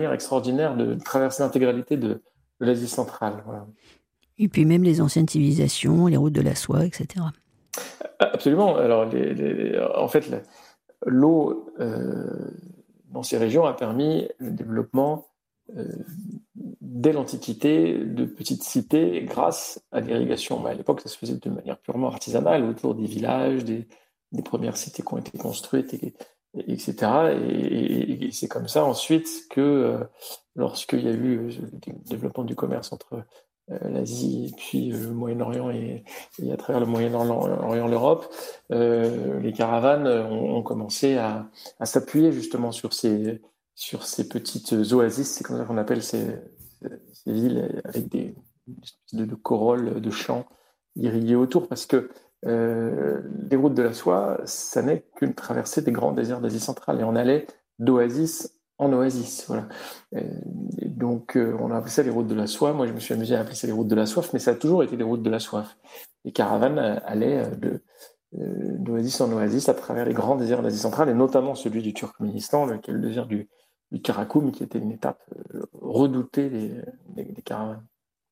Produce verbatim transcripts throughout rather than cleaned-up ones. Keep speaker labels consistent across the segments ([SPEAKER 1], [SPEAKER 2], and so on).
[SPEAKER 1] extraordinaire de traverser l'intégralité de, de l'Asie centrale. Voilà.
[SPEAKER 2] Et puis même les anciennes civilisations, les routes de la soie, et cetera.
[SPEAKER 1] Absolument. Alors, les, les, en fait, la, l'eau euh, dans ces régions a permis le développement euh, dès l'Antiquité de petites cités grâce à l'irrigation. Mais à l'époque, ça se faisait de manière purement artisanale autour des villages, des, des premières cités qui ont été construites, et, et, etc. Et, et, et c'est comme ça ensuite que, euh, lorsqu'il y a eu le développement du commerce entre euh, l'Asie et puis euh, le Moyen-Orient et, et à travers le Moyen-Orient l'Europe, euh, les caravanes ont, ont commencé à, à s'appuyer justement sur ces, sur ces petites oasis, c'est comme ça qu'on appelle ces, ces villes avec des de, de corolles, de champs irrigués autour, parce que euh, les routes de la soie, ça n'est qu'une traversée des grands déserts d'Asie centrale, et on allait d'oasis en oasis. Voilà. Et donc, euh, on a appelé ça les routes de la soie. Moi, je me suis amusé à appeler ça les routes de la soif, mais ça a toujours été des routes de la soif. Les caravanes euh, allaient de, euh, d'oasis en oasis à travers les grands déserts d'Asie centrale, et notamment celui du Turkménistan, qui est le désert du, du Karakoum, qui était une étape euh, redoutée des, des, des caravanes.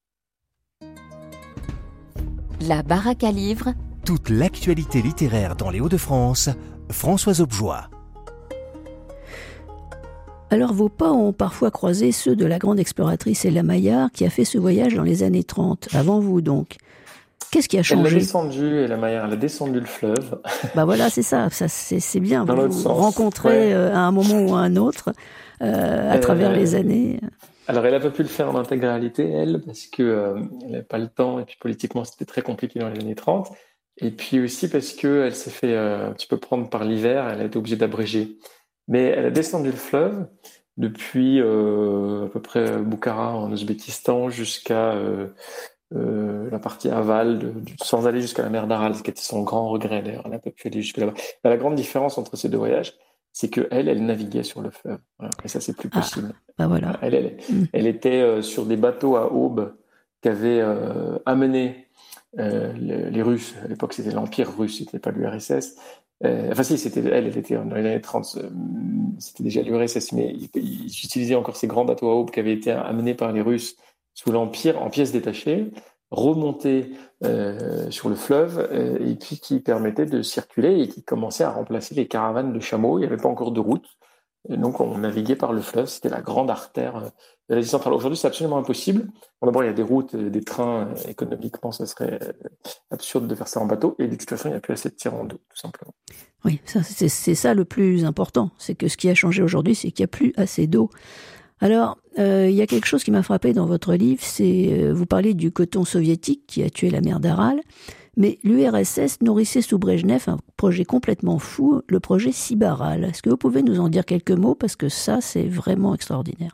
[SPEAKER 3] La baraque à livres.
[SPEAKER 4] Toute l'actualité littéraire dans les Hauts-de-France, Françoise Aubejoie.
[SPEAKER 2] Alors vos pas ont parfois croisé ceux de la grande exploratrice Ella Maillard qui a fait ce voyage dans les années trente, avant vous donc. Qu'est-ce qui a changé ?
[SPEAKER 1] Elle a descendu, Ella Maillard, elle a descendu le fleuve.
[SPEAKER 2] Bah voilà, c'est ça, ça c'est, c'est bien.
[SPEAKER 1] Dans
[SPEAKER 2] vous
[SPEAKER 1] l'autre
[SPEAKER 2] vous
[SPEAKER 1] sens.
[SPEAKER 2] rencontrez
[SPEAKER 1] Ouais.
[SPEAKER 2] euh, à un moment ou à un autre, euh, à euh, travers les années.
[SPEAKER 1] Alors elle n'a pas pu le faire en intégralité, elle, parce que euh, elle n'avait pas le temps, et puis politiquement c'était très compliqué dans les années trente. Et puis aussi parce qu'elle s'est fait euh, un petit peu prendre par l'hiver, elle a été obligée d'abréger. Mais elle a descendu le fleuve depuis euh, à peu près Boukhara en Ouzbékistan jusqu'à euh, euh, la partie aval, de, de, sans aller jusqu'à la mer d'Aral, ce qui était son grand regret d'ailleurs. Elle n'a pas pu aller jusque là-bas. Mais la grande différence entre ces deux voyages, c'est que elle, elle naviguait sur le fleuve. Voilà. Et ça, c'est plus possible.
[SPEAKER 2] Ah, bah voilà.
[SPEAKER 1] Elle, elle, mmh. elle était euh, sur des bateaux à aubes qu'avaient euh, amené euh, les, les Russes. À l'époque, c'était l'Empire russe, c'était pas l'U R S S. Euh, enfin si, c'était elle, elle était dans les années trente, euh, c'était déjà l'U R S S, mais ils, ils utilisaient encore ces grands bateaux à aubes qui avaient été amenés par les Russes sous l'Empire en pièces détachées, remontés euh, sur le fleuve, euh, et puis qui permettaient de circuler et qui commençaient à remplacer les caravanes de chameaux. Il n'y avait pas encore de route. Et donc, on naviguait par le fleuve. C'était la grande artère de l'Asie centrale. Aujourd'hui, c'est absolument impossible. Bon, d'abord, il y a des routes, des trains. Économiquement, ça serait absurde de faire ça en bateau. Et de toute façon, il n'y a plus assez de tirants d'eau, tout simplement.
[SPEAKER 2] Oui, ça, c'est, c'est ça le plus important. C'est que ce qui a changé aujourd'hui, c'est qu'il n'y a plus assez d'eau. Alors, euh, il y a quelque chose qui m'a frappé dans votre livre. C'est, euh, vous parlez du coton soviétique qui a tué la mer d'Aral. Mais l'U R S S nourrissait sous Brejnev un projet complètement fou, le projet Sibaral. Est-ce que vous pouvez nous en dire quelques mots ? Parce que ça, c'est vraiment extraordinaire.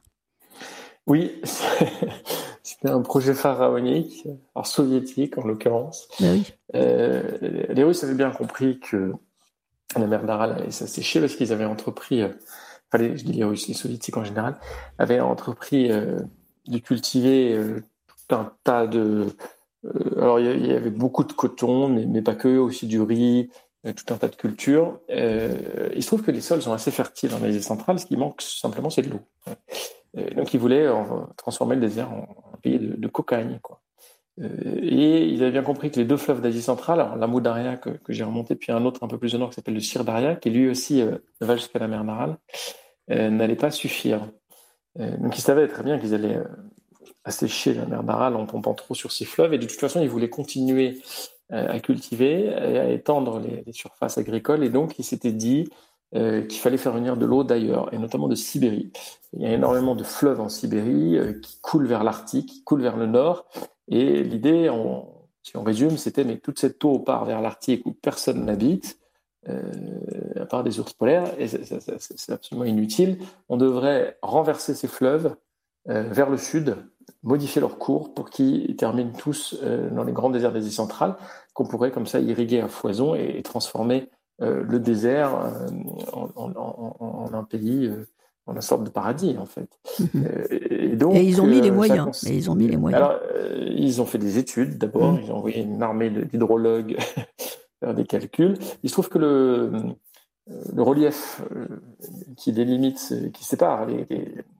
[SPEAKER 1] Oui, c'était un projet pharaonique, alors soviétique en l'occurrence.
[SPEAKER 2] Ben oui.
[SPEAKER 1] Euh, les Russes avaient bien compris que la mer d'Aral allait s'assécher parce qu'ils avaient entrepris, euh, enfin les, je dis les Russes, les Soviétiques en général, avaient entrepris euh, de cultiver euh, tout un tas de... Euh, alors il y, y avait beaucoup de coton, mais, mais pas que, aussi du riz, euh, tout un tas de cultures. Euh, il se trouve que les sols sont assez fertiles en Asie centrale, ce qui manque simplement, c'est de l'eau. Euh, donc ils voulaient euh, transformer le désert en, en pays de, de cocagne, quoi. Euh, et ils avaient bien compris que les deux fleuves d'Asie centrale, alors l'Amou Daria que, que j'ai remonté, puis un autre un peu plus au nord qui s'appelle le Sir Daria, qui lui aussi euh, va jusqu'à la mer d'Aral, euh, n'allait pas suffire. Euh, donc ils savaient très bien qu'ils allaient euh, assécher la mer d'Aral en pompant trop sur ces fleuves, et de toute façon ils voulaient continuer euh, à cultiver et à étendre les, les surfaces agricoles, et donc ils s'étaient dit euh, qu'il fallait faire venir de l'eau d'ailleurs, et notamment de Sibérie. Il y a énormément de fleuves en Sibérie euh, qui coulent vers l'Arctique, qui coulent vers le nord, et l'idée, on, si on résume, c'était mais toute cette eau part vers l'Arctique où personne n'habite, euh, à part des ours polaires, et c'est, c'est, c'est, c'est absolument inutile. On devrait renverser ces fleuves euh, vers le sud, modifier leur cours pour qu'ils terminent tous euh, dans les grands déserts d'Asie centrale, qu'on pourrait comme ça irriguer à foison et, et transformer euh, le désert euh, en, en, en, en un pays... Euh, en une sorte de paradis, en fait.
[SPEAKER 2] Mmh.
[SPEAKER 1] Et, donc,
[SPEAKER 2] et ils ont mis les
[SPEAKER 1] euh,
[SPEAKER 2] moyens.
[SPEAKER 1] Cons...
[SPEAKER 2] Et ils ont mis les moyens.
[SPEAKER 1] Alors, euh, ils ont fait des études, d'abord. Mmh. Ils ont envoyé une armée d'hydrologues faire des calculs. Il se trouve que le, le relief qui délimite, qui sépare les, les,